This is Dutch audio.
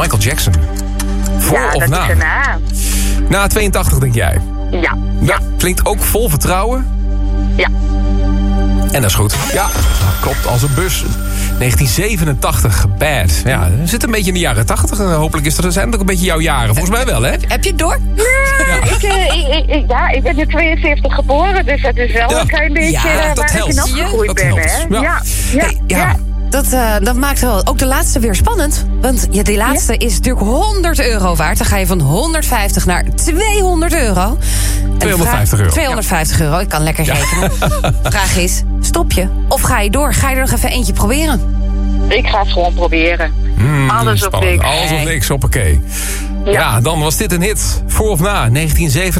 Michael Jackson. Voor of na? Ja, dat is erna. Na 82, denk jij? Ja. Klinkt ook vol vertrouwen. Ja. En dat is goed. Ja, klopt als een bus. 1987, Bad. Ja, we zitten een beetje in de jaren 80. Hopelijk zijn het ook een beetje jouw jaren. Volgens mij wel, hè? Heb je het door? Ik ben in 72 geboren, dus dat is wel een klein beetje dat waar helpt. ik in opgegroeid Dat ben. helpt. Hè? Ja. Dat maakt wel ook de laatste weer spannend. Want die laatste is natuurlijk €100 waard. Dan ga je van 150 naar €200. €250. Ik kan lekker rekenen. De vraag is, stop je? Of ga je door? Ga je er nog even eentje proberen? Ik ga het gewoon proberen. Alles of niks. Alles of niks, hoppakee. Ja, dan was dit een hit. Voor of na 1987.